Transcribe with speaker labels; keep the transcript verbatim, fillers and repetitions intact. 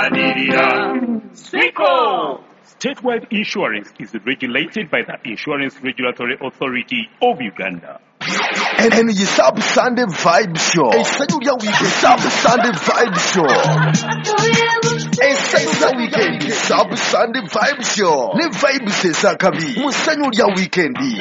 Speaker 1: Siko! Statewide insurance is regulated by the Insurance Regulatory Authority of Uganda.
Speaker 2: And, and you sub Sunday Vibe Show. A Saturday weekend sub Sunday Vibe Show. A Saturday weekend sub Sunday Vibe Show. Ne vibe se sakabi. Mu Saturday weekend.